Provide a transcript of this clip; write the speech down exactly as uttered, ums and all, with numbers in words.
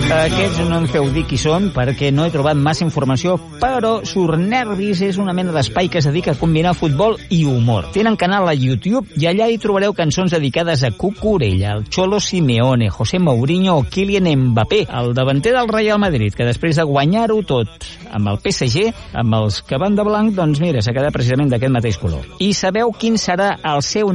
Aquests no em feu dir qui són perquè no he trobat massa informació, però Surnervis és una mena d'espai que es dedica a combinar futbol i humor. Tenen canal a YouTube i allà hi trobareu cançons dedicades a Cucurella, el Cholo Simeone, José Mourinho o Kylian Mbappé, el davanter del Real Madrid, que després de guanyar-ho tot amb el P S G, amb els que van de blanc, doncs mira, s'ha quedat precisament d'aquest mateix color. I sabeu quin serà el seu